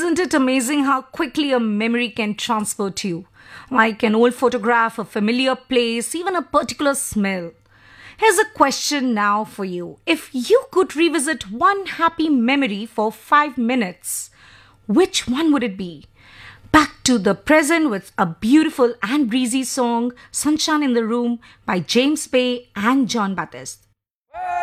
Isn't it amazing how quickly a memory can transport you? Like an old photograph, a familiar place, even a particular smell. Here's a question now for you. If you could revisit one happy memory for 5 minutes, which one would it be? Back to the present with a beautiful and breezy song, Sunshine in the Room by James Bay and John Baptiste.